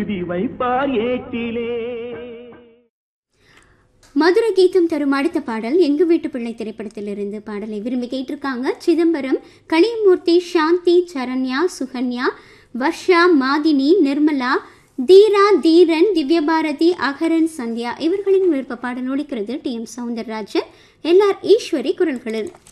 எழுதி வைப்பார் ஏட்டிலே. மதுர கீதம் தரும் அடுத்த பாடல் எங்கு வீட்டு பிள்ளை திரைப்படத்திலிருந்து பாடலை விரும்பி கேட்டிருக்காங்க. சிதம்பரம், கலியமூர்த்தி, சாந்தி, சரண்யா, சுகன்யா, வர்ஷா, மாதினி, நிர்மலா, தீரா, தீரன், திவ்யபாரதி, அகரன், சந்தியா இவர்களின் விருப்ப பாடல் ஒலிக்கிறது. டி.எம். சௌந்தரராஜன், எல்.ஆர். ஈஸ்வரி குரல்களில்.